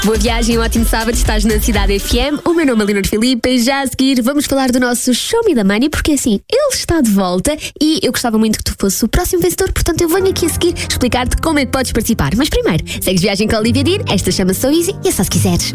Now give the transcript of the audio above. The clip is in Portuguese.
Boa viagem, um ótimo sábado, estás na Cidade FM. O meu nome é Leonor Filipe. Já a seguir vamos falar do nosso Show Me the Money, porque assim, ele está de volta e eu gostava muito que tu fosses o próximo vencedor, portanto eu venho aqui a seguir explicar-te como é que podes participar. Mas primeiro, segues viagem com a Olivia Dean, esta chama-se So Easy e é só se quiseres.